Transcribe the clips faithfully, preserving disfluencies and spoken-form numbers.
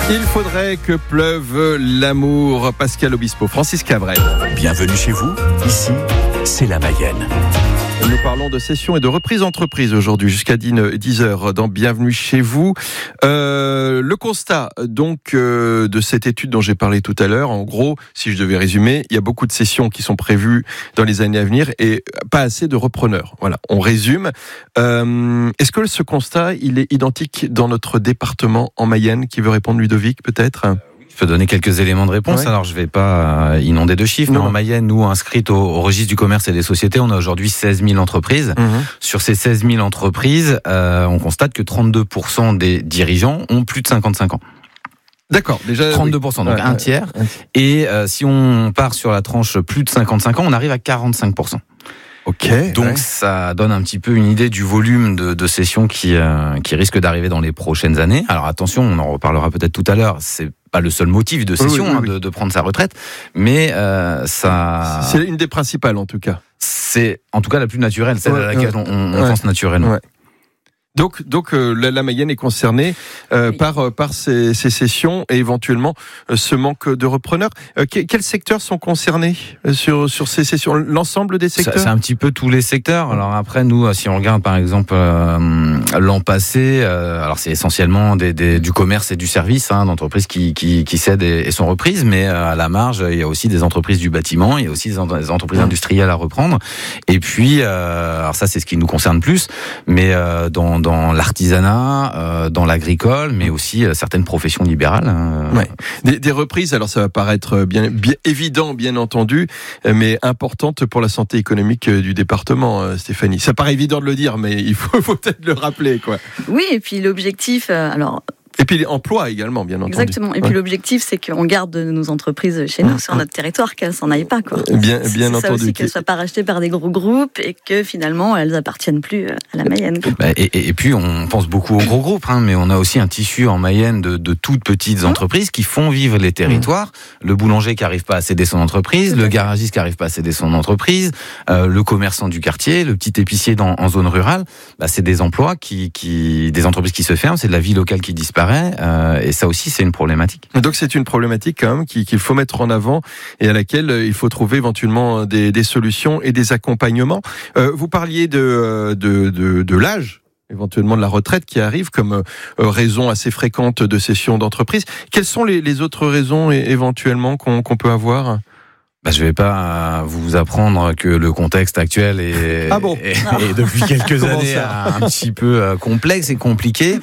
Il faudrait que pleuve l'amour. Pascal Obispo, Francis Cabrel. Bienvenue chez vous, ici, c'est la Mayenne. Nous parlons de session et de reprise d'entreprise aujourd'hui jusqu'à dix heures dans Bienvenue chez vous. Euh, le constat donc euh, de cette étude dont j'ai parlé tout à l'heure, en gros, si je devais résumer, il y a beaucoup de sessions qui sont prévues dans les années à venir et pas assez de repreneurs. Voilà, on résume. Euh, est-ce que ce constat, il est identique dans notre département en Mayenne? Qui veut répondre, Ludovic, peut-être? Je peux donner quelques éléments de réponse. Ouais. Alors, je ne vais pas inonder de chiffres, non. mais en Mayenne, nous, inscrites au, au registre du commerce et des sociétés, on a aujourd'hui seize mille entreprises. Mmh. Sur ces seize mille entreprises, euh, on constate que trente-deux pour cent des dirigeants ont plus de cinquante-cinq ans. D'accord, déjà trente-deux pour cent, oui. donc ouais, un tiers. Ouais. Et euh, si on part sur la tranche plus de cinquante-cinq ans, on arrive à quarante-cinq pour cent. Ok. Donc ouais. ça donne un petit peu une idée du volume de, de sessions qui, euh, qui risque d'arriver dans les prochaines années. Alors attention, on en reparlera peut-être tout à l'heure, c'est pas le seul motif de session, oui, oui, oui. Hein, de, de prendre sa retraite, mais euh, ça... C'est une des principales en tout cas. C'est en tout cas la plus naturelle, celle ouais, à laquelle ouais. on, on ouais. pense naturellement. Ouais. Donc, donc euh, la, la Mayenne est concernée euh, oui. par, par ces, ces sessions et éventuellement euh, ce manque de repreneurs. Euh, que, quels secteurs sont concernés euh, sur, sur ces sessions? L'ensemble des secteurs? C'est un petit peu tous les secteurs. Alors après, nous, si on regarde par exemple euh, l'an passé, euh, alors c'est essentiellement des, des, du commerce et du service, hein, d'entreprises qui, qui, qui cèdent et, et sont reprises, mais euh, à la marge, il y a aussi des entreprises du bâtiment, il y a aussi des, en, des entreprises mmh. industrielles à reprendre. Et puis, euh, alors ça, c'est ce qui nous concerne plus, mais euh, dans dans l'artisanat, euh, dans l'agricole, mais aussi euh, certaines professions libérales. Euh... Ouais. Des, des reprises, alors ça va paraître bien, bien évident, bien entendu, mais importante pour la santé économique du département, Stéphanie. Ça paraît évident de le dire, mais il faut, faut peut-être le rappeler, quoi. Oui, et puis l'objectif, euh, alors... Et puis l'emploi également, bien entendu. Exactement. Et puis ouais. l'objectif, c'est qu'on garde nos entreprises chez nous, sur notre territoire, qu'elles s'en aillent pas, quoi. Bien, bien c'est entendu. Ça aussi, qu'elles soient pas rachetées par des gros groupes et que finalement, elles appartiennent plus à la Mayenne. Bah, et, et, et puis, on pense beaucoup aux gros groupes, hein, mais on a aussi un tissu en Mayenne de, de toutes petites entreprises qui font vivre les territoires. Mmh. Le boulanger qui arrive pas à céder son entreprise, le garagiste qui arrive pas à céder son entreprise, euh, le commerçant du quartier, le petit épicier dans, en zone rurale. Bah, c'est des emplois qui, qui, des entreprises qui se ferment, c'est de la vie locale qui disparaît. Euh, Et ça aussi, c'est une problématique. Donc, c'est une problématique quand même qu'il faut mettre en avant et à laquelle il faut trouver éventuellement des, des solutions et des accompagnements. Euh, vous parliez de, de, de, de l'âge, éventuellement de la retraite qui arrive comme euh, raison assez fréquente de cession d'entreprise. Quelles sont les, les autres raisons éventuellement qu'on qu'on peut avoir ? Bah, je vais pas vous apprendre que le contexte actuel est, ah bon est, est depuis quelques années un petit peu complexe et compliqué.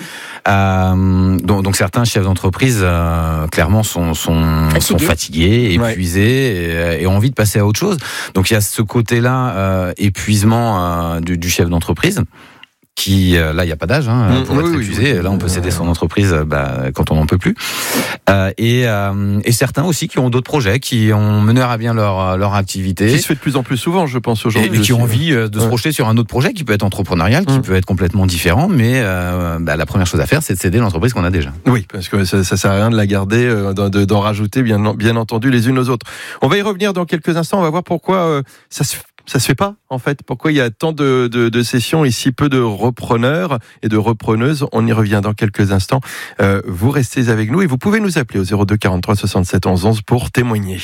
Euh, donc, donc certains chefs d'entreprise euh, clairement sont, sont, Fatigué. sont fatigués, épuisés ouais. et, et ont envie de passer à autre chose. Donc il y a ce côté-là, euh, épuisement euh, du, du chef d'entreprise. Qui, là, il n'y a pas d'âge hein, pour mmh, être oui, épuisé. Oui, là, on peut céder son entreprise bah, quand on n'en peut plus. Euh, et, euh, et certains aussi qui ont d'autres projets, qui ont mené à bien leur, leur activité. Qui se fait de plus en plus souvent, je pense, aujourd'hui. Et, et qui ont envie de ouais. se projeter sur un autre projet qui peut être entrepreneurial, qui mmh. peut être complètement différent. Mais euh, bah, la première chose à faire, c'est de céder l'entreprise qu'on a déjà. Oui, parce que ça ne sert à rien de la garder, euh, d'en, d'en rajouter, bien, bien entendu, les unes aux autres. On va y revenir dans quelques instants. On va voir pourquoi euh, ça se fait. Ça se fait pas, en fait. Pourquoi il y a tant de, de, de sessions et si peu de repreneurs et de repreneuses? On y revient dans quelques instants. Euh, vous restez avec nous et vous pouvez nous appeler au zéro deux quarante-trois soixante-sept onze onze pour témoigner.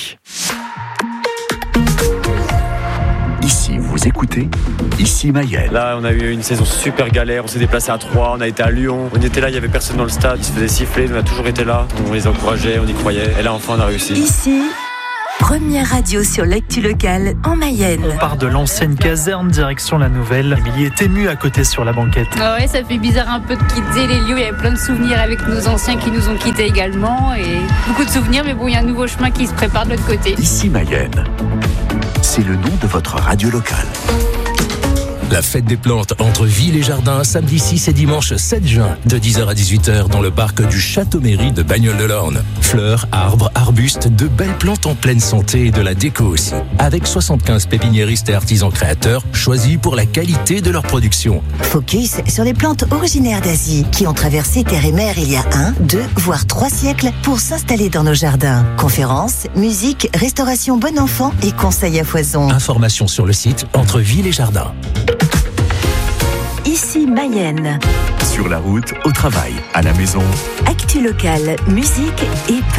Ici, vous écoutez, ici Mayenne. Là, on a eu une saison super galère. On s'est déplacé à Troyes, on a été à Lyon. On était là, il n'y avait personne dans le stade. Ils se faisaient siffler, on a toujours été là. On les encourageait, on y croyait. Et là, enfin, on a réussi. Ici, première radio sur l'actu locale en Mayenne. On part de l'ancienne caserne direction la nouvelle. Émilie est émue à côté sur la banquette. Ah ouais, ça fait bizarre un peu de quitter les lieux. Il y avait plein de souvenirs avec nos anciens qui nous ont quittés également. Et beaucoup de souvenirs, mais bon, il y a un nouveau chemin qui se prépare de l'autre côté. Ici Mayenne, c'est le nom de votre radio locale. La fête des plantes entre ville et jardin, samedi six et dimanche sept juin, de dix heures à dix-huit heures dans le parc du Château-Mairie de Bagnoles-de-l'Orne. Fleurs, arbres, arbustes, de belles plantes en pleine santé et de la déco aussi. Avec soixante-quinze pépiniéristes et artisans créateurs choisis pour la qualité de leur production. Focus sur les plantes originaires d'Asie qui ont traversé terre et mer il y a un, deux, voire trois siècles pour s'installer dans nos jardins. Conférences, musique, restauration bon enfant et conseils à foison. Informations sur le site Entre Ville et Jardin. Ici Mayenne. Sur la route, au travail, à la maison. Actu locale, musique et